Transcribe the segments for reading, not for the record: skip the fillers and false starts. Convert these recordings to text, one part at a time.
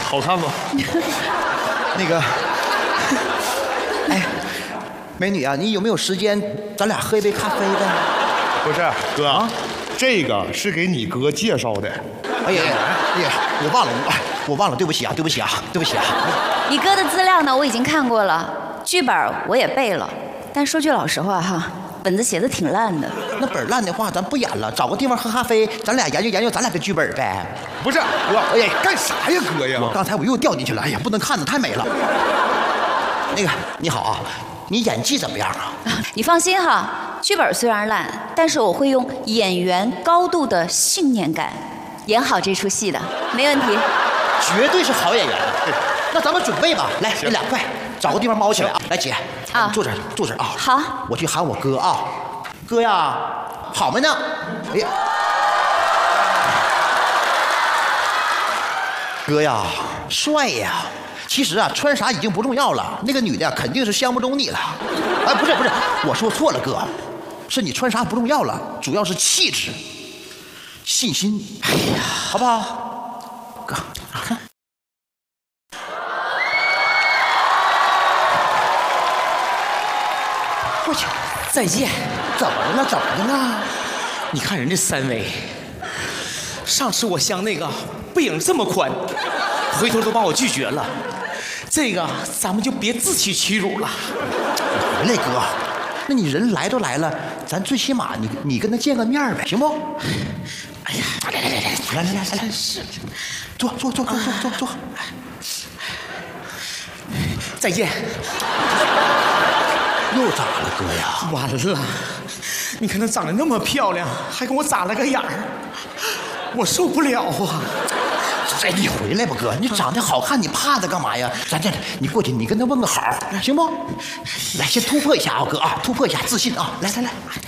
好看吗？ 那个，哎，美女啊，你有没有时间，咱俩喝一杯咖啡的？ 不是哥啊，这个是给你哥介绍的。 哎呀，我忘了，对不起啊。 你哥的资料呢，我已经看过了，剧本我也背了，但说句老实话哈，本子写的挺烂的。 那本烂的话，咱不演了，找个地方喝咖啡，咱俩研究咱俩的剧本呗。 不是哥，哎呀，干啥呀哥呀？ 刚才我又掉进去了，哎呀，不能看的太美了。那个你好啊，你演技怎么样啊？ 你放心哈，剧本虽然烂，但是我会用演员高度的信念感演好这出戏的，没问题。 绝对是好演员。那咱们准备吧，来，你俩快找个地方猫起来啊！来姐， 啊， 坐这儿啊。 好， 我去喊我哥啊，哥呀，好没呢？哎呀，哥呀，帅呀！其实啊，穿啥已经不重要了，那个女的呀，肯定是相不中你了。哎，不是，我说错了，哥，是你穿啥不重要了，主要是气质、信心。哎呀，好不好？哥，看。我去， 再见。 怎么的呢？ 你看人家三维，上次我镶那个背影这么宽，回头都把我拒绝了。这个咱们就别自取其辱了。 回来哥，那你人来都来了，咱最起码你跟他见个面呗，行不？哎呀，来，是，坐。 再见。 又咋了，哥呀？ 完了，你看她长得那么漂亮，还跟我眨了个眼儿，我受不了啊！ 哎，你回来吧，哥，你长得好看，你怕他干嘛呀？咱这，你过去，你跟他问个好，行不？来，先突破一下啊，哥啊，突破一下自信啊！来，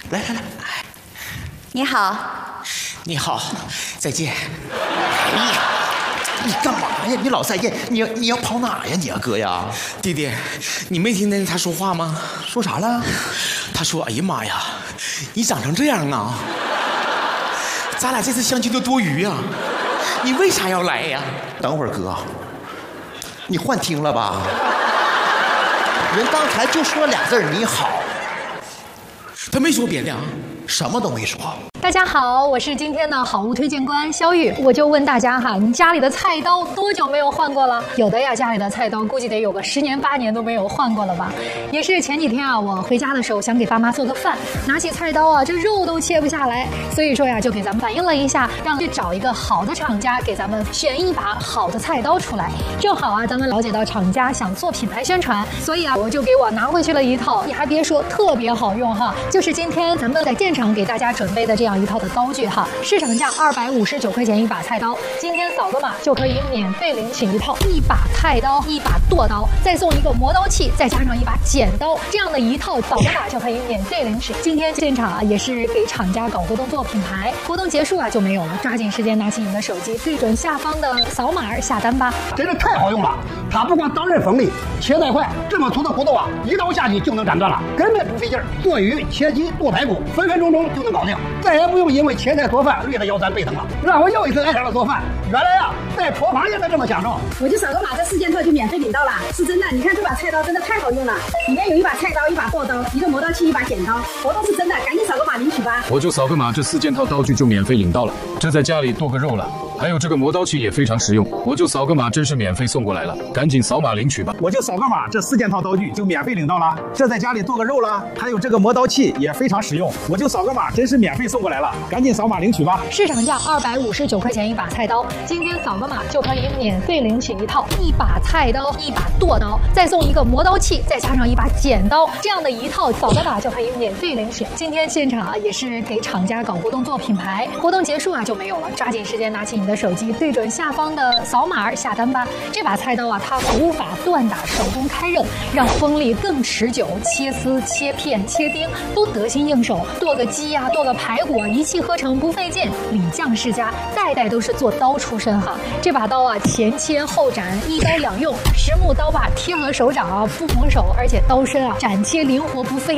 你好， 你好，再见。 哎呀，你干嘛呀？你老再见，你要跑哪呀？你啊，哥呀！ 弟弟，你没听见他说话吗？ 说啥了？ 他说：“哎呀妈呀，你长成这样啊！咱俩这次相亲都多余啊！你为啥要来呀？” 等会儿，哥，你幻听了吧？人刚才就说俩字你好， 他没说别的啊， 什么都没说。 大家好，我是今天的好物推荐官肖玉。我就问大家哈，你家里的菜刀多久没有换过了？有的呀，家里的菜刀估计得有个10年8年都没有换过了吧。也是前几天啊，我回家的时候想给爸妈做个饭，拿起菜刀啊，这肉都切不下来，所以说呀，就给咱们反映了一下，让去找一个好的厂家给咱们选一把好的菜刀出来。正好啊，咱们了解到厂家想做品牌宣传，所以啊，我就给我拿回去了一套，你还别说，特别好用哈，就是今天咱们在现场给大家准备的这样一套的刀具哈，市场价259块钱一把菜刀，今天扫个码就可以免费领取一套，1把菜刀、1把剁刀，再送一个磨刀器，再加上1把剪刀，这样的一套扫个码就可以免费领取。今天现场啊也是给厂家搞活动做品牌，活动结束啊就没有了，抓紧时间拿起你的手机，对准下方的扫码下单吧。 真是太好用了，它不光刀刃锋利，切带快，这么粗的骨头啊，一刀下去就能斩断了，根本不费劲儿。剁鱼、切鸡、剁排骨，分分钟钟就能搞定，再也不用因为切菜做饭累得腰酸背疼了，让我又一次爱上了做饭。原来啊，在厨房也能这么享受。 我就扫个码，这4件套就免费领到了，是真的。你看这把菜刀真的太好用了，里面有1把菜刀、1把剁刀、1个磨刀器、1把剪刀，活动是真的，赶紧扫个码领取吧。 我就扫个码，这4件套刀具就免费领到了。这在家里剁个肉了，还有这个磨刀器也非常实用，我就扫个码，真是免费送过来了，赶紧扫码领取吧。 我就扫个码，这4件套刀具就免费领到了。这在家里剁个肉了，还有这个磨刀器也非常实用，我就扫个码，真是免费送过来了，赶紧扫码领取吧。 市场价259块钱一把菜刀，今天扫个码就可以免费领取一套1把菜刀、1把剁刀，再送一个磨刀器，再加上1把剪刀，这样的一套扫个码就可以免费领取。今天现场啊也是给厂家搞活动做品牌，活动结束啊就没有了，抓紧时间拿起你的手机，对准下方的扫码下单吧。这把菜刀啊，它古法锻打，手工开刃，让锋利更持久，切丝、切片、切丁都得心应手，剁个鸡呀、剁个排骨啊，一气呵成，不费劲。李将世家代代都是做刀出身哈，这把刀啊前切后斩，一刀两用，实木刀把贴合手掌啊，不蒙手，而且刀身啊斩切灵活不费